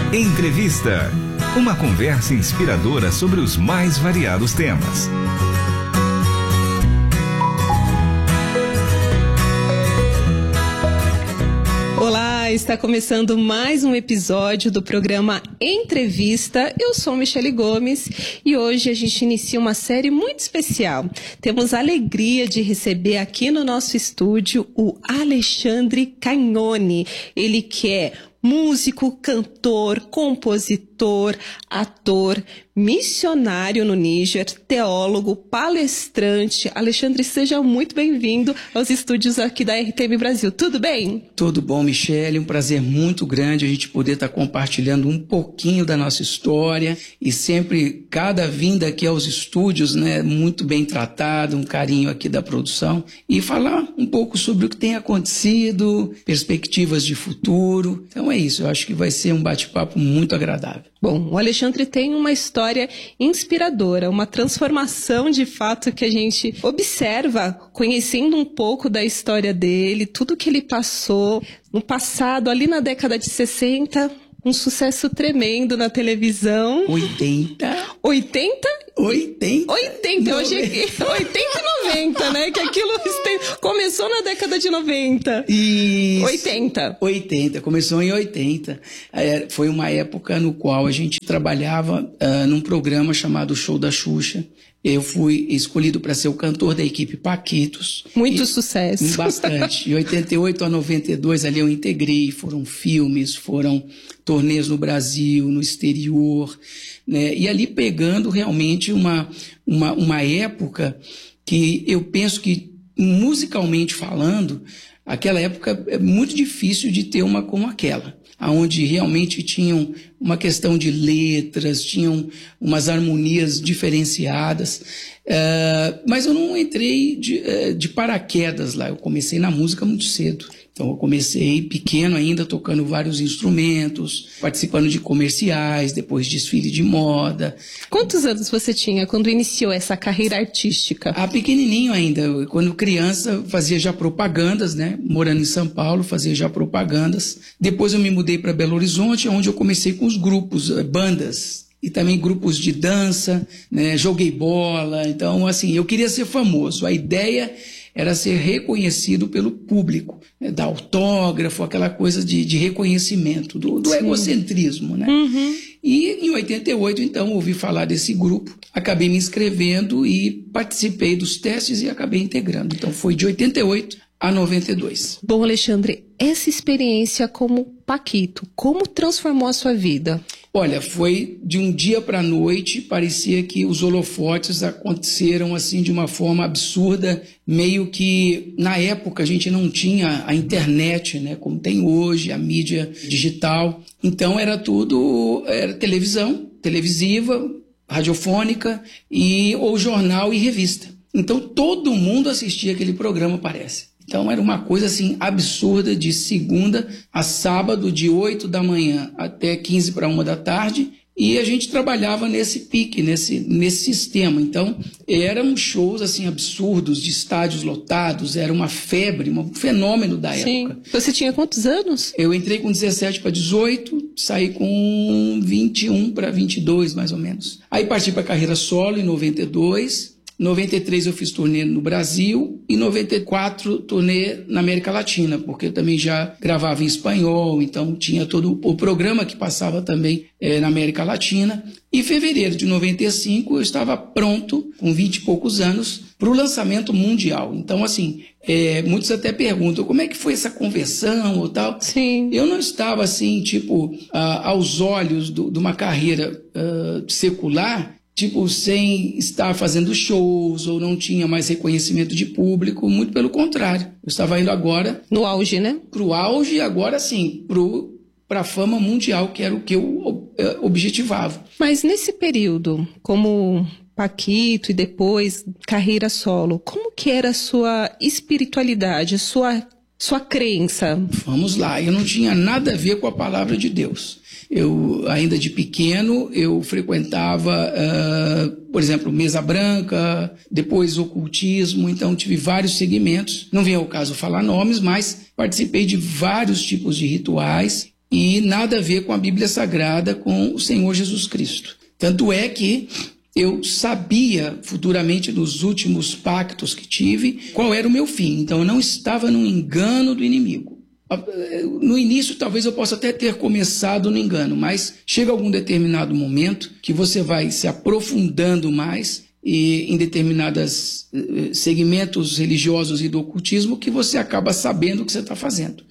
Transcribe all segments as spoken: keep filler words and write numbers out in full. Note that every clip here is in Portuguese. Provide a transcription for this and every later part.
Entrevista. Uma conversa inspiradora sobre os mais variados temas. Olá, está começando mais um episódio do programa Entrevista. Eu sou Michele Gomes e hoje a gente inicia uma série muito especial. Temos a alegria de receber aqui no nosso estúdio o Alexandre Cagnoni. Ele que é músico, cantor, compositor, ator, missionário no Níger, teólogo, palestrante. Alexandre, seja muito bem-vindo aos estúdios aqui da R T M Brasil. Tudo bem? Tudo bom, Michele. Um prazer muito grande a gente poder estar compartilhando um pouquinho da nossa história e sempre, cada vinda aqui aos estúdios, né, muito bem tratado, um carinho aqui da produção e falar um pouco sobre o que tem acontecido, perspectivas de futuro. Então é isso, eu acho que vai ser um bate-papo muito agradável. Bom, o Alexandre tem uma história inspiradora, uma transformação de fato que a gente observa conhecendo um pouco da história dele, tudo que ele passou no passado, ali na década de sessenta, um sucesso tremendo na televisão. oitenta? oitenta? oitenta? oitenta, eu cheguei. oitenta e noventa, né? Que aquilo começou na década de noventa. Isso. oitenta. oitenta, começou em oitenta. É, foi uma época no qual a gente trabalhava uh, num programa chamado Show da Xuxa. Eu fui escolhido para ser o cantor da equipe Paquitos. Muito e, sucesso. Bastante. De oitenta e oito a noventa e dois ali eu integrei, foram filmes, foram turnês no Brasil, no exterior, né? E ali pegando realmente uma, uma, uma época que eu penso que, musicalmente falando, aquela época é muito difícil de ter uma como aquela, onde realmente tinham uma questão de letras, tinham umas harmonias diferenciadas, uh, mas eu não entrei de, uh, de paraquedas lá, eu comecei na música muito cedo. Então eu comecei pequeno ainda, tocando vários instrumentos, participando de comerciais, depois desfile de moda. Quantos anos você tinha quando iniciou essa carreira artística? Ah, pequenininho ainda. Eu, quando criança, fazia já propagandas, né? Morando em São Paulo, fazia já propagandas. Depois eu me mudei para Belo Horizonte, onde eu comecei com os grupos, bandas. E também grupos de dança, né? Joguei bola. Então, assim, eu queria ser famoso. A ideia era ser reconhecido pelo público, né? Dar autógrafo, aquela coisa de, de reconhecimento, do, do egocentrismo, né? Uhum. E em oitenta e oito, então, ouvi falar desse grupo, acabei me inscrevendo e participei dos testes e acabei integrando. Então, foi de oitenta e oito a noventa e dois. Bom, Alexandre, essa experiência como Paquito, como transformou a sua vida? Olha, foi de um dia para a noite, parecia que os holofotes aconteceram assim de uma forma absurda, meio que na época a gente não tinha a internet, né, como tem hoje, a mídia digital. Então era tudo, era televisão, televisiva, radiofônica, e, ou jornal e revista. Então todo mundo assistia aquele programa, parece. Então era uma coisa assim absurda, de segunda a sábado, de oito da manhã até quinze para uma da tarde, e a gente trabalhava nesse pique, nesse, nesse sistema. Então eram shows assim absurdos, de estádios lotados, era uma febre, um fenômeno da Sim. época. Você tinha quantos anos? Eu entrei com dezessete para dezoito, saí com vinte e um para vinte e dois, mais ou menos. Aí parti para a carreira solo em noventa e dois. Em noventa e três eu fiz turnê no Brasil e em noventa e quatro turnê na América Latina, porque eu também já gravava em espanhol, então tinha todo o programa que passava também é, na América Latina. E em fevereiro de noventa e cinco eu estava pronto, com vinte e poucos anos, para o lançamento mundial. Então, assim, é, muitos até perguntam como é que foi essa conversão ou tal. Sim. Eu não estava assim, tipo, ah, aos olhos do, de uma carreira ah, secular, tipo, sem estar fazendo shows ou não tinha mais reconhecimento de público, muito pelo contrário. Eu estava indo agora... No auge, né? Para o auge e agora sim, para a fama mundial, que era o que eu objetivava. Mas nesse período, como Paquito e depois carreira solo, como que era a sua espiritualidade, a sua, sua crença? Vamos lá, eu não tinha nada a ver com a palavra de Deus. Eu, ainda de pequeno, eu frequentava, uh, por exemplo, mesa branca, depois ocultismo, então tive vários segmentos. Não vem ao caso falar nomes, mas participei de vários tipos de rituais e nada a ver com a Bíblia Sagrada, com o Senhor Jesus Cristo. Tanto é que eu sabia futuramente, nos últimos pactos que tive, qual era o meu fim. Então eu não estava no engano do inimigo. No início talvez eu possa até ter começado no engano, mas chega algum determinado momento que você vai se aprofundando mais e em determinados segmentos religiosos e do ocultismo, que você acaba sabendo o que você está fazendo.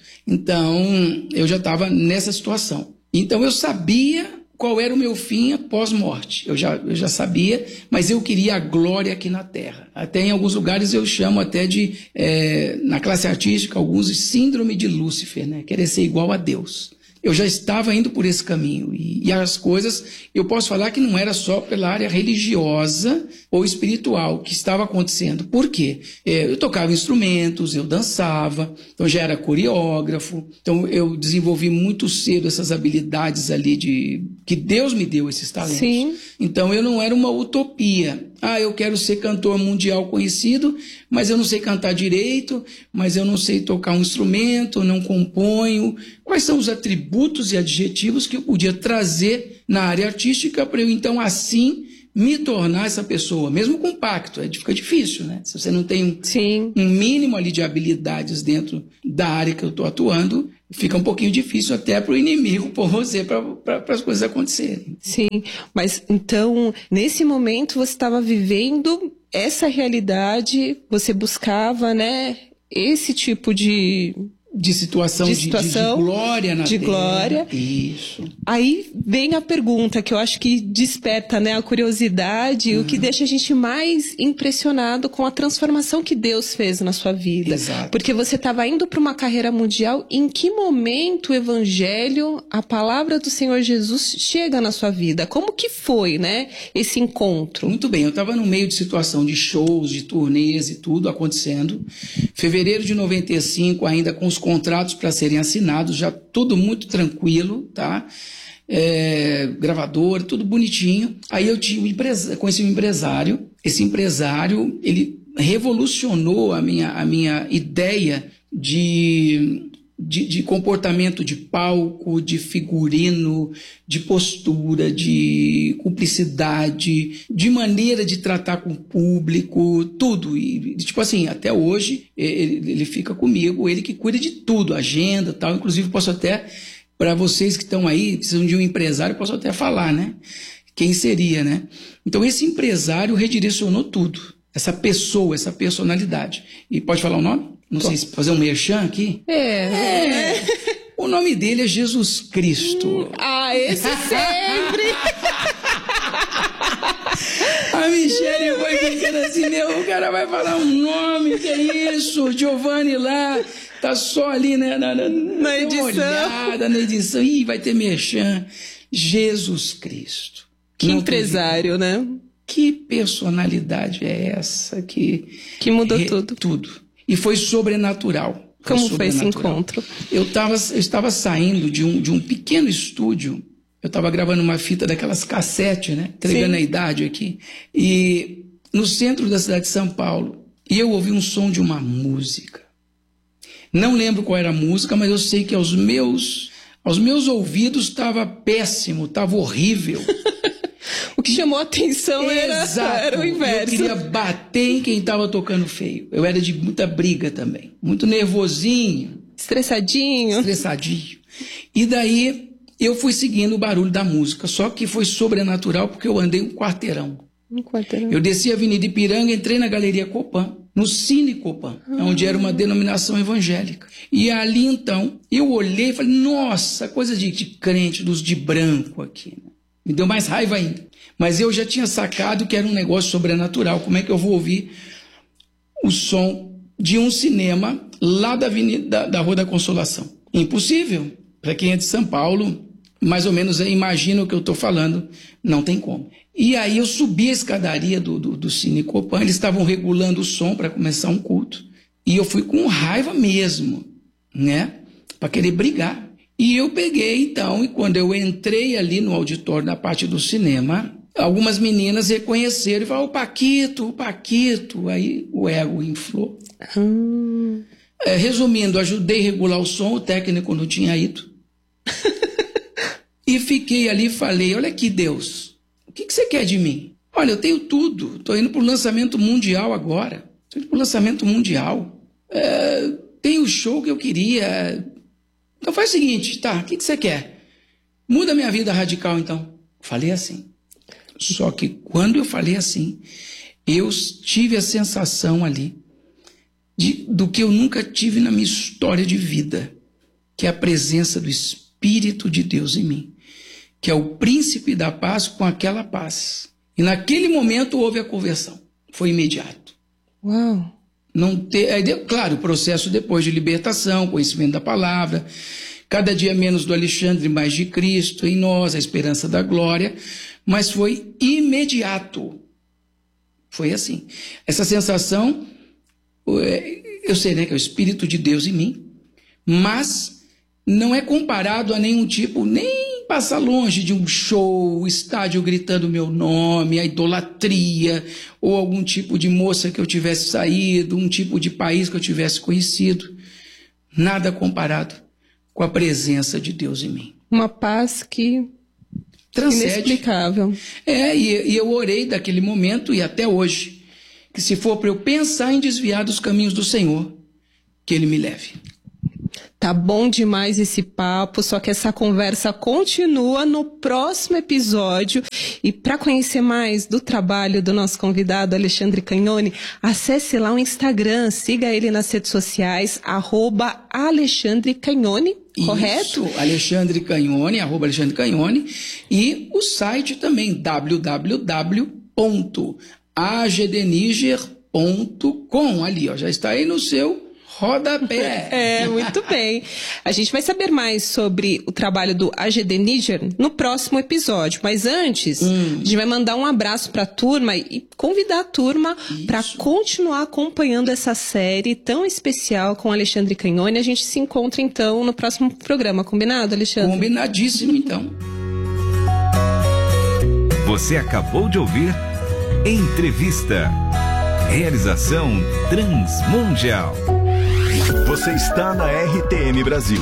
Então eu já estava nessa situação. Então eu sabia qual era o meu fim após morte. Eu já, eu já sabia, mas eu queria a glória aqui na Terra. Até em alguns lugares eu chamo até de, é, na classe artística, alguns de síndrome de Lúcifer, né? Querer ser igual a Deus. Eu já estava indo por esse caminho. E, e as coisas, eu posso falar que não era só pela área religiosa ou espiritual que estava acontecendo. Por quê? É, eu tocava instrumentos, eu dançava, então já era coreógrafo. Então eu desenvolvi muito cedo essas habilidades ali de que Deus me deu, esses talentos. Sim. Então eu não era uma utopia. Ah, eu quero ser cantor mundial conhecido, mas eu não sei cantar direito, mas eu não sei tocar um instrumento, não componho. Quais são os atributos e adjetivos que eu podia trazer na área artística para eu, então, assim, me tornar essa pessoa? Mesmo com pacto, fica difícil, né? Se você não tem Sim. um mínimo ali de habilidades dentro da área que eu estou atuando, fica um pouquinho difícil até para o inimigo pôr você para as coisas acontecerem. Sim, mas então, nesse momento você estava vivendo essa realidade, você buscava, né, esse tipo de... De situação de, de, situação, de, de glória na de terra. glória. Isso. Aí vem a pergunta que eu acho que desperta, né, a curiosidade, uhum. o que deixa a gente mais impressionado com a transformação que Deus fez na sua vida. Exato. Porque você estava indo para uma carreira mundial. Em que momento o evangelho, a palavra do Senhor Jesus chega na sua vida? Como que foi, né, esse encontro? Muito bem, eu estava no meio de situação de shows, de turnês e tudo acontecendo. Fevereiro de noventa e cinco, ainda com os contratos para serem assinados, já tudo muito tranquilo, tá? É, gravador, tudo bonitinho. Aí eu tinha um empresa, conheci um empresário. Esse empresário, ele revolucionou a minha, a minha ideia de... De, de comportamento de palco, de figurino, de postura, de cumplicidade, de maneira de tratar com o público, tudo. E, tipo assim, até hoje ele, ele fica comigo, ele que cuida de tudo, agenda e tal. Inclusive, posso até, para vocês que estão aí, precisam de um empresário, posso até falar, né? Quem seria, né? Então, esse empresário redirecionou tudo. Essa pessoa, essa personalidade. E pode falar o nome? Não sei se fazer um merchan aqui. É. é. O nome dele é Jesus Cristo. Ah, esse sempre! A Michele foi pensando assim, meu, o cara vai falar um nome, que é isso? Giovanni lá, tá só ali, né, na, na, na edição. Olhada, na edição. Ih, vai ter merchan. Jesus Cristo. Que Não empresário, né? Que personalidade é essa que... Que mudou re, tudo. Tudo. E foi sobrenatural. Foi Como sobrenatural. foi esse encontro? Eu, tava, eu estava saindo de um, de um pequeno estúdio. Eu estava gravando uma fita daquelas cassete, né? Entregando a idade aqui. E no centro da cidade de São Paulo. E eu ouvi um som de uma música. Não lembro qual era a música, mas eu sei que aos meus, aos meus ouvidos estava péssimo, estava horrível. O que chamou a atenção era, era o inverso. Eu queria bater em quem estava tocando feio. Eu era de muita briga também. Muito nervosinho. Estressadinho. Estressadinho. E daí eu fui seguindo o barulho da música. Só que foi sobrenatural porque eu andei um quarteirão. Um quarteirão. Eu desci a Avenida Ipiranga, entrei na Galeria Copan, no Cine Copan, ah. onde era uma denominação evangélica. E ali então, eu olhei e falei, nossa, coisa de, de crente, dos de branco aqui, né? Me deu mais raiva ainda. Mas eu já tinha sacado que era um negócio sobrenatural. Como é que eu vou ouvir o som de um cinema lá da, avenida, da, da Rua da Consolação? Impossível. Para quem é de São Paulo, mais ou menos imagina o que eu estou falando. Não tem como. E aí eu subi a escadaria do, do, do Cine Copan. Eles estavam regulando o som para começar um culto. E eu fui com raiva mesmo, né? Para querer brigar. E eu peguei, então, e quando eu entrei ali no auditório, na parte do cinema, algumas meninas reconheceram e falaram, o Paquito, o Paquito. Aí o ego inflou. Hum. É, resumindo, ajudei a regular o som, o técnico não tinha ido. E fiquei ali e falei, olha aqui, Deus, o que, que você quer de mim? Olha, eu tenho tudo, estou indo para o lançamento mundial agora. Estou indo para o lançamento mundial. É, tem o show que eu queria. Então faz o seguinte, tá, o que, que você quer? Muda minha vida radical, então. Falei assim. Só que quando eu falei assim, eu tive a sensação ali de, do que eu nunca tive na minha história de vida, que é a presença do Espírito de Deus em mim, que é o príncipe da paz com aquela paz. E naquele momento houve a conversão. Foi imediato. Uau! Não ter, aí, claro, o processo depois de libertação, conhecimento da palavra, cada dia menos do Alexandre, mais de Cristo em nós, a esperança da glória, mas foi imediato. Foi assim. Essa sensação, eu sei, né, que é o Espírito de Deus em mim, mas não é comparado a nenhum tipo, nem passar longe de um show, o estádio gritando o meu nome, a idolatria, ou algum tipo de moça que eu tivesse saído, um tipo de país que eu tivesse conhecido. Nada comparado com a presença de Deus em mim. Uma paz que... transcende. Inexplicável. É, e, e eu orei daquele momento e até hoje, que se for para eu pensar em desviar dos caminhos do Senhor, que Ele me leve. Tá bom demais esse papo, só que essa conversa continua no próximo episódio. E para conhecer mais do trabalho do nosso convidado Alexandre Cagnoni, acesse lá o Instagram, siga ele nas redes sociais, arroba Alexandre Cagnoni, correto? Isso, Alexandre Cagnoni, arroba Alexandre Cagnoni, e o site também, w w w ponto a g d niger ponto com, ali, ó, já está aí no seu rodapé. É, muito bem. A gente vai saber mais sobre o trabalho do A G D Niger no próximo episódio. Mas antes, hum. a gente vai mandar um abraço para a turma e convidar a turma para continuar acompanhando essa série tão especial com Alexandre Cagnoni. A gente se encontra, então, no próximo programa. Combinado, Alexandre? Combinadíssimo, então. Você acabou de ouvir Entrevista. Realização Transmundial. Você está na R T M Brasil.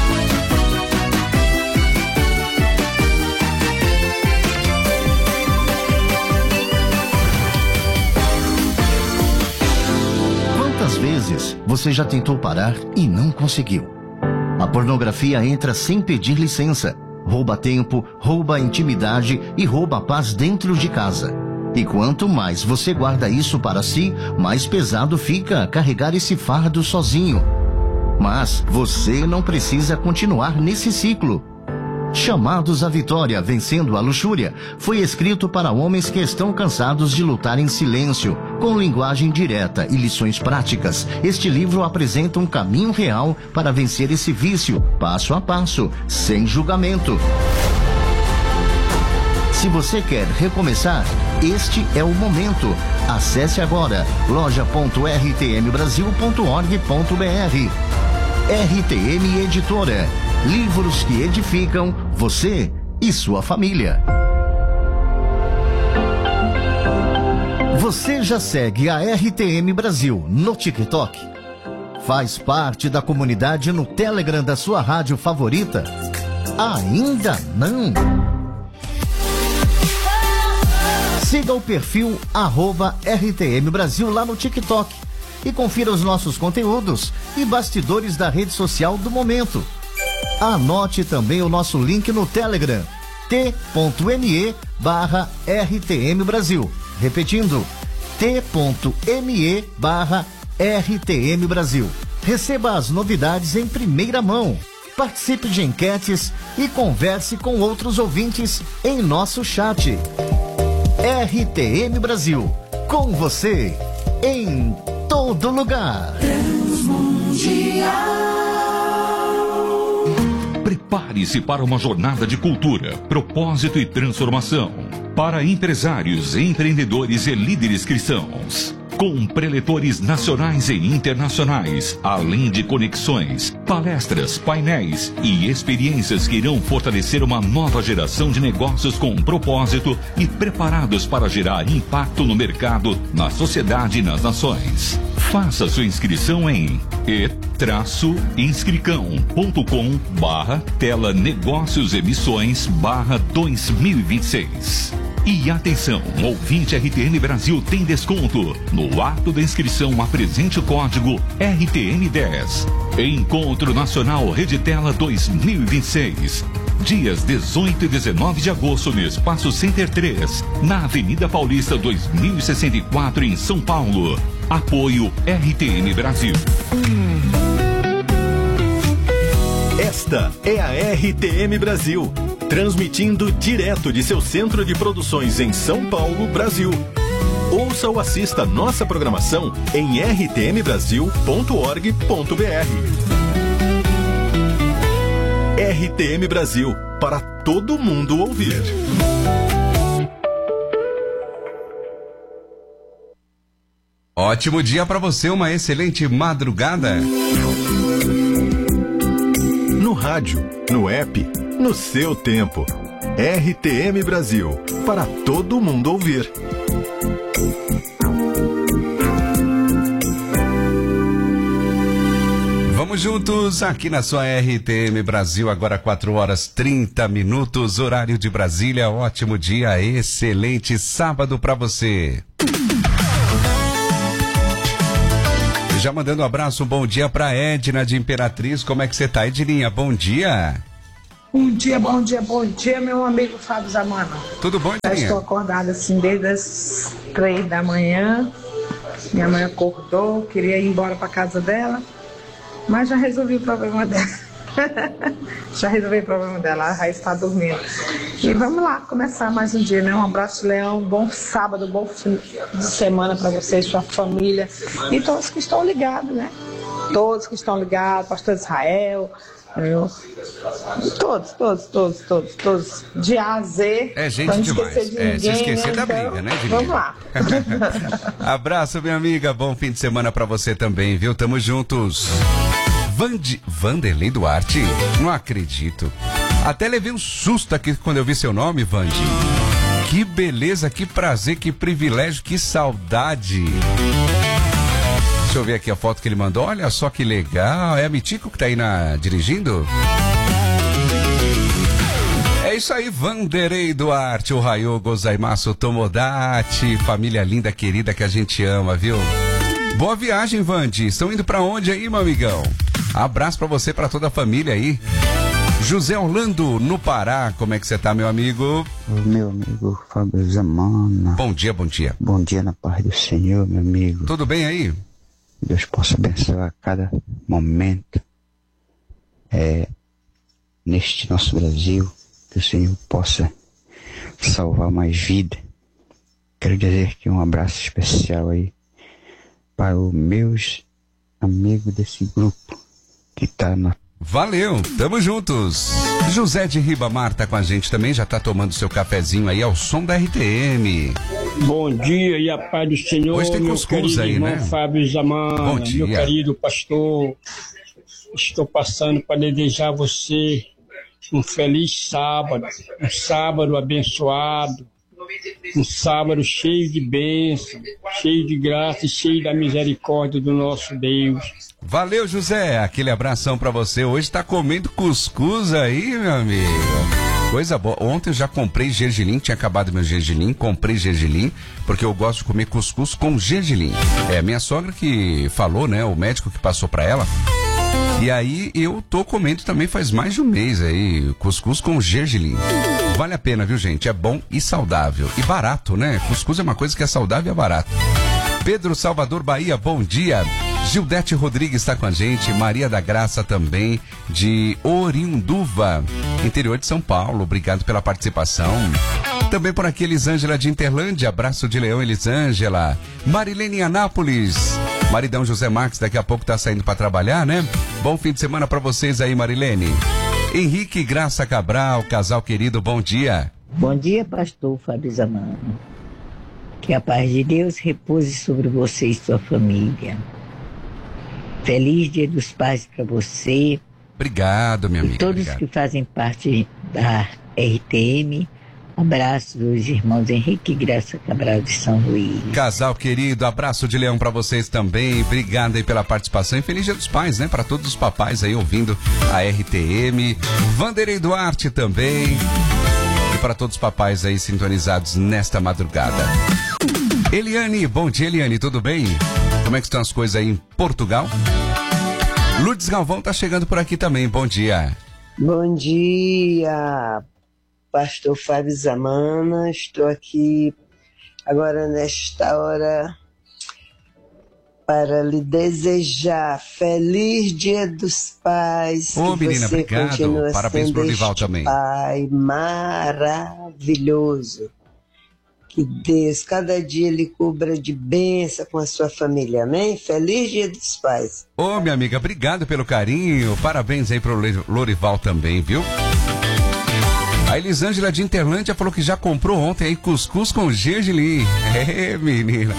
Quantas vezes você já tentou parar e não conseguiu? A pornografia entra sem pedir licença, rouba tempo, rouba a intimidade e rouba a paz dentro de casa. E quanto mais você guarda isso para si, mais pesado fica carregar esse fardo sozinho. Mas você não precisa continuar nesse ciclo. Chamados à Vitória, Vencendo a Luxúria, foi escrito para homens que estão cansados de lutar em silêncio, com linguagem direta e lições práticas. Este livro apresenta um caminho real para vencer esse vício, passo a passo, sem julgamento. Se você quer recomeçar, este é o momento. Acesse agora loja ponto r t m brasil ponto org ponto b r. R T M Editora. Livros que edificam você e sua família. Você já segue a R T M Brasil no TikTok? Faz parte da comunidade no Telegram da sua rádio favorita? Ainda não? Siga o perfil arroba R T M Brasil lá no TikTok e confira os nossos conteúdos e bastidores da rede social do momento. Anote também o nosso link no Telegram, t.me barra RTM Brasil. Repetindo, t.me barra RTM Brasil. Receba as novidades em primeira mão. Participe de enquetes e converse com outros ouvintes em nosso chat. R T M Brasil, com você, em todo lugar. Prepare-se para uma jornada de cultura, propósito e transformação. Para empresários, empreendedores e líderes cristãos. com preletores nacionais e internacionais, além de conexões, palestras, painéis e experiências que irão fortalecer uma nova geração de negócios com propósito e preparados para gerar impacto no mercado, na sociedade e nas nações. Faça sua inscrição em e traço inscricão ponto com barra tela negócios emissões barra dois mil e vinte e seis. E atenção, ouvinte R T M Brasil tem desconto. No ato da inscrição, apresente o código R T M dez. Encontro Nacional Reditela dois mil e vinte e seis. Dias dezoito e dezenove de agosto no Espaço Center três, na Avenida Paulista dois mil e sessenta e quatro, em São Paulo. Apoio R T M Brasil. Esta é a R T M Brasil, transmitindo direto de seu centro de produções em São Paulo, Brasil. Ouça ou assista nossa programação em r t m brasil ponto org ponto b r. R T M Brasil, para todo mundo ouvir. Ótimo dia para você, uma excelente madrugada. No rádio, no app, no seu tempo. R T M Brasil, para todo mundo ouvir. Vamos juntos aqui na sua R T M Brasil, agora quatro horas e trinta minutos, horário de Brasília. Ótimo dia, excelente sábado para você. Já mandando um abraço, um bom dia para Edna de Imperatriz. Como é que você tá, Edninha? Bom dia. Bom dia, bom dia, bom dia, meu amigo Fábio Zamana. Tudo bom, Já Edninha? estou acordada assim desde as três da manhã. Minha mãe acordou, queria ir embora para casa dela, mas já resolvi o problema dela. Já resolvi o problema dela, a Raíssa está dormindo. E vamos lá, começar mais um dia, né? Um abraço, Leão, bom sábado, bom fim de semana para vocês, sua família e todos que estão ligados, né? Todos que estão ligados, pastor Israel, eu, todos, todos, todos, todos, todos, de A a Z. É gente demais, de é, ninguém, se esquecer né? da Então, briga, né, Edninha? vamos lá. Abraço, minha amiga, bom fim de semana pra você também, viu? Tamo juntos. Vandi... Vanderlei Duarte? Não acredito. Até levei um susto aqui quando eu vi seu nome, Vandi. Que beleza, que prazer, que privilégio, que saudade. Deixa eu ver aqui a foto que ele mandou. Olha só que legal. É a Mitico que tá aí na... dirigindo? É isso aí, Vanderlei Duarte, o Raio Gozaimasu Tomodachi, família linda, querida que a gente ama, viu? Boa viagem, Vandi. Estão indo pra onde aí, meu amigão? Abraço pra você, pra toda a família aí. José Orlando, no Pará, como é que você tá, meu amigo? Meu amigo Fábio Zamana. Bom dia, bom dia. Bom dia na paz do Senhor, meu amigo. Tudo bem aí? Deus possa abençoar cada momento é, neste nosso Brasil, que o Senhor possa salvar mais vida. Quero dizer que um abraço especial aí para os meus amigos desse grupo que tá na... Valeu, tamo juntos. José de Ribamar tá com a gente também, já tá tomando seu cafezinho aí ao som da R T M. Bom dia e a paz do Senhor. Hoje tem meu cuscuz querido aí, irmão né? Fábio Zamana, Bom dia. meu querido pastor. Estou passando para desejar a você um feliz sábado, um sábado abençoado, um sábado cheio de bênção, cheio de graça e cheio da misericórdia do nosso Deus. Valeu, José, aquele abração pra você. Hoje tá comendo cuscuz aí, meu amigo. Coisa boa. Ontem eu já comprei gergelim, tinha acabado meu gergelim, comprei gergelim, porque eu gosto de comer cuscuz com gergelim. É a minha sogra que falou, né, o médico que passou pra ela. E aí eu tô comendo também faz mais de um mês aí, cuscuz com gergelim. Vale a pena, viu, gente? É bom e saudável. E barato, né? Cuscuz é uma coisa que é saudável e é barato. Pedro Salvador, Bahia, bom dia. Gildete Rodrigues está com a gente, Maria da Graça também, de Orinduva, interior de São Paulo, obrigado pela participação. Também por aqui, Elisângela de Interlândia, abraço de Leão, Elisângela. Marilene em Anápolis, maridão José Marques, daqui a pouco tá saindo para trabalhar, né? Bom fim de semana para vocês aí, Marilene. Henrique Graça Cabral, casal querido, bom dia. Bom dia, pastor Fábio Zamana. Que a paz de Deus repouse sobre você e sua família. Feliz Dia dos Pais para você. Obrigado, minha amiga. E todos obrigado. que fazem parte da R T M. Abraço dos irmãos Henrique e Graça Cabral de São Luís. Casal querido, abraço de leão pra vocês também. Obrigado aí pela participação e feliz Dia dos Pais, né? Pra todos os papais aí ouvindo a R T M. Vanderlei Duarte também. E para todos os papais aí sintonizados nesta madrugada. Eliane, bom dia, Eliane, tudo bem? Como é que estão as coisas aí em Portugal? Lourdes Galvão tá chegando por aqui também, bom dia. Bom dia, Pastor Fábio Zamana, estou aqui agora nesta hora para lhe desejar feliz Dia dos Pais. Ô, que menina, você obrigado. continua Parabéns sendo pro Olival este também. Pai maravilhoso. Que Deus, cada dia lhe cubra de bênção com a sua família, amém? Feliz Dia dos Pais. Ô, minha amiga, obrigado pelo carinho. Parabéns aí pro Lorival também, viu? A Elisângela de Interlândia falou que já comprou ontem aí cuscuz com gergelim. É, menina.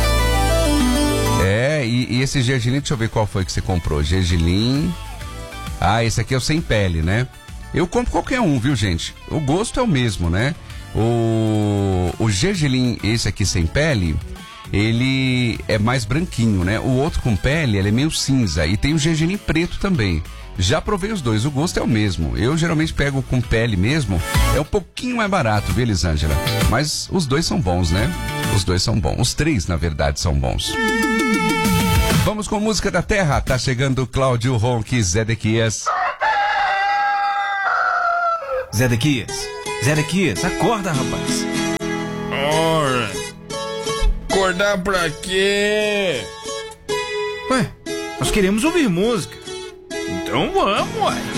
É, e, e esse gergelim, deixa eu ver qual foi que você comprou. Gergelim. Ah, esse aqui é o sem pele, né? Eu compro qualquer um, viu, gente? O gosto é o mesmo, né? O, o gergelim, esse aqui sem pele, ele é mais branquinho, né? O outro com pele, ele é meio cinza. E tem o gergelim preto também. Já provei os dois, o gosto é o mesmo. Eu geralmente pego com pele mesmo. É um pouquinho mais barato, viu, Elisângela? Mas os dois são bons, né? Os dois são bons. Os três, na verdade, são bons. Vamos com música da terra. Tá chegando Cláudio Ronque, Zedequias. Zedequias, Zedequias, acorda, rapaz. Ora, acordar pra quê? Ué, nós queremos ouvir música. Então vamos, uai.